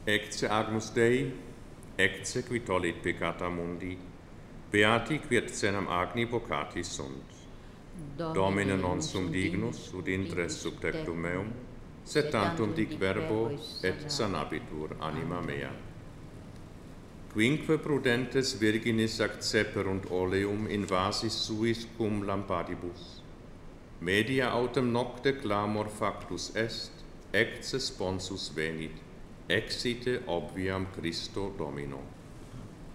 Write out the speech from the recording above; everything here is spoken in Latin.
Ecce Agnus Dei, ecce qui tollit peccata mundi, beati quid cenam agni vocatis sunt. Domine non sum dignus, ud intres sub tectum meum, sed tantum dic verbo, et sanabitur anima mea. Quinque prudentes virginis acceperunt oleum in vasis suis cum lampadibus. Media autem nocte clamor factus est, ecce sponsus venit, exite obviam Christo Domino.